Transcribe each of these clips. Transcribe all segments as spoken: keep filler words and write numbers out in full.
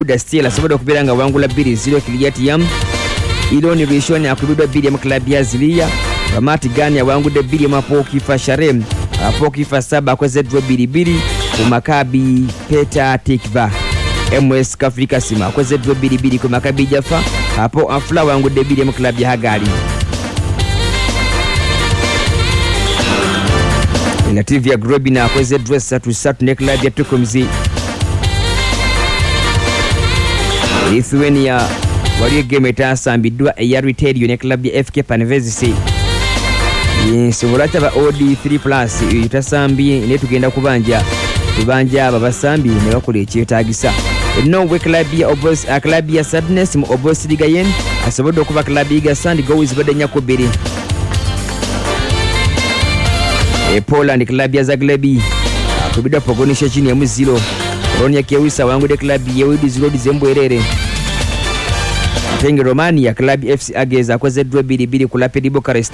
Buda Steel asobola okubeera nga wangula bbiri zero Kiliatiam. Iloni Rishoni akubidwa bbiri mu klabu ya Zilia. Ramati Gani awangudde bbiri mu Apokifa Sharem. Apokifa Saba akozeddwa bbiri bbiri ku Maccabi Petah Tikva. M S Kafrika Sima akozeddwa bbiri bbiri ku Maccabi Jaffa. Apo Afla awangudde bbiri mu klabu ya Hagali. Lativia Grobina akozeddwa ssatu ssatu ne klabu ya Tukumzi. Lithuania waliyo game etasambiddwa eya Retail ne klabu ya F K Panevėžys. Nsobola taba O D three plus itasambye ne tugenda kubanja tubanja aba basambi ne bakola ekyetaagisa. Norway club ya Obos a club ya Sadness mu Obos Liga yen asobodde okuba club ya Sand Goals badanya ko bere. E Poland club ya Zagrebi akubidwa Pogonisha chini ya muziro. Ronia Kiewisa wangudde club ya Wydys Road Zembwerere. Tenge Romania club F C Ageza akozeddwa bbiri bbiri ku Rapid Bucharest.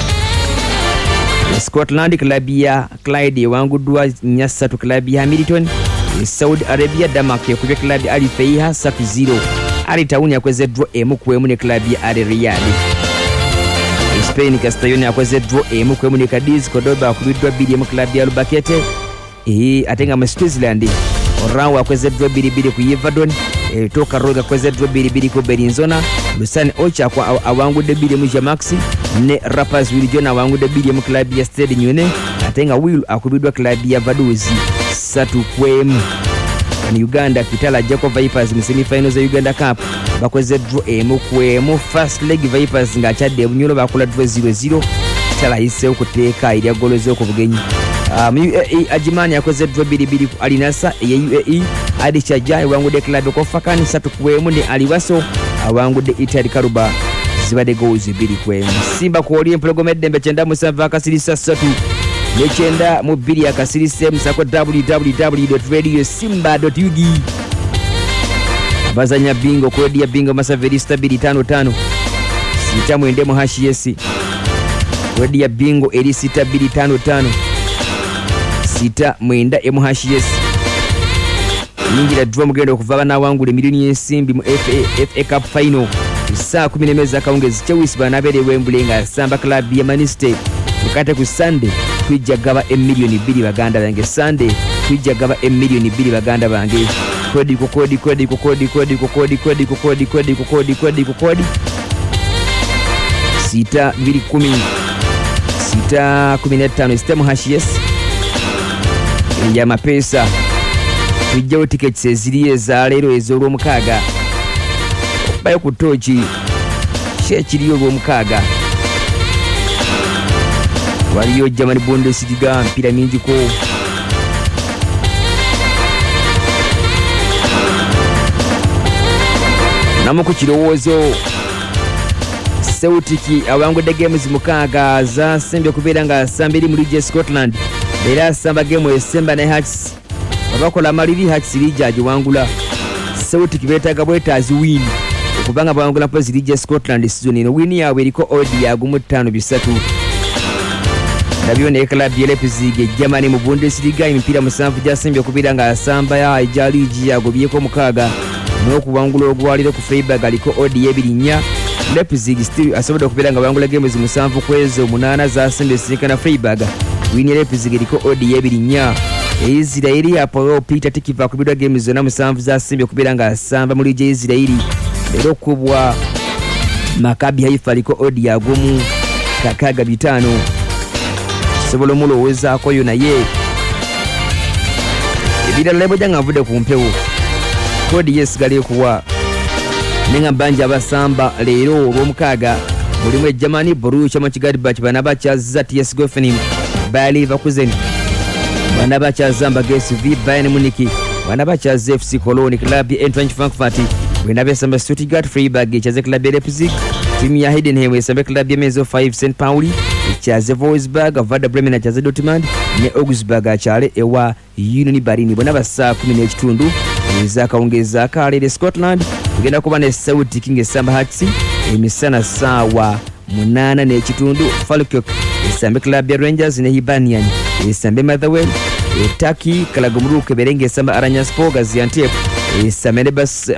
Scotland club ya Clyde wanguddwa nnya ssatu club ya Hamilton. Saudi Arabia Damak yakubye club ya Al Feiha ssatu zero. Ali Town yakozeddwa emu ku emu ne club ya Al Riyadh. Spain Castellón yakozeddwa emu ku emu ne Cadiz. Cordoba akubiddwa bbiri mu club ya Albacete. Eh atenga mu Switzerland Orawa akozeddwa bbiri bbiri ku Yverdon. E toka Roga akozeddwa bbiri bbiri ku Bellinzona. Lusani Ocha kwa awangudde bbiri mu Jamax ne Rapaz Wiljon awangudde bbiri mu club ya Stade Nyone. Atenga Will akubiddwa club ya Vaduz ssatu ku emu. Mu Uganda Kitala Jacob Vipers mu semi-finals za Uganda Cup bakozeddwa emu ku emu. First leg Vipers nga kyadde Bunyoro bakola zero zero. Kitala yiseewo kuteeka erya golo z'okubugenyi. Um, U A E Ajimani yakozeddwa bbiri bbiri ku Al Nassr ya U A E. Adi Chajai wangudde club ko Fakani ssatu ku emu ne Aliwaso awangudde Italy Karuba zibadde goals bbiri ku emu. Simba ku Oli Empologoma Eddembe kyenda mu musanvu akasirisa ssatu ne kyenda mu bbiri akasirisa musako w w w dot radio simba dot u g. Bazanya bingo ku Radio Bingo Masaverista bbiri tano tano sita mwende mu hashi yesi. Radio Bingo eri sita bbiri tano tano sita mwenda emu hashi yesi. Ningira draw mugendo okuva bana wangule milioni y'ensimbi mu F A F A Cup final. Saa kumi n'emezi akawungezi Chelsea banabere Wembley nga Samba club ya Manchester. Tukate ku Sunday twijja gaba emiliyoni bbiri baganda bange. Sunday twijja gaba emiliyoni bbiri baganda bange. Kodi ku kodi kodi ku kodi kodi ku kodi kodi ku kodi kodi ku kodi kodi ku kodi sita mbiri kumi sita kumi na ttaano sita mu hashi yesi ya mapesa. Tujjawo tickets eziri eza leero ez'olwomukaaga bayo ku tochi kyekiriyo olwomukaaga. Waliyo German Bundesliga mpira mingi ko namu ku kirowoozo Celtic awangudde games mukaaga za sembe okubeera nga asamba eri mu League Scotland. Era asamba game esemba ne Hearts bakola maliri Hearts League wangula. Celtic beetaaga bwetaazi win okubanga bawangula po League Scotland season eno. Win yaabwe eriko odi ya gumu ttaano bisatu. Nabyo ne club ya Leipzig Germany mu Bundesliga emipiira musanvu gyasembye okubeera nga asamba ya ejja League yagobyeko mukaaga n'okuwangula ogwaliro ku Freiburg aliko odi y'ebiri nnya. Leipzig still asobodde okubeera nga bawangula games musanvu ku ezo munaana zasembye sinkana Freiburg. Win ya Leipzig eriko odi y'ebiri nnya. Israeli Apollo Peter Tikiva akubidwa games zonna musanvu zasembye okubeera nga asamba mu League ya Israeli. Leero kubwa Maccabi Haifa aliko odi ya gumu kakaaga bitaano. Kisobola omulowoozaako yo naye ebirala lebojja nga nvudde ku mpewo kodi yesigale okuwa nenga mbanja abasamba leero olw'omukaaga mulimu e Germany Borussia Mönchengladbach bana bakyazza T S Goffenheim Bayer Leverkusen bana bakyazza G S V Bayern Munich bana bakyazza F C Cologne club ya Eintracht Frankfurt bana besamba Stuttgart Freiburg ekyaze club ya Leipzig timu ya Heidenheim esamba club ya Mainz five Saint Pauli ekyaze Wolfsburg Werder Bremen ekyaze Dortmund ne Augsburg akyale ewa Union Berlin bona basa kumi n'ekitundu ezakawungeza akalere Scotland tugenda kuba ne Celtic ng'esamba Hearts emisana saawa munaana n'ekitundu. Falkirk esambe club ya Rangers ne Hibernian esambe Motherwell e Turkey Kalagomruke berenge esamba Aranyaspor Gaziantep esambe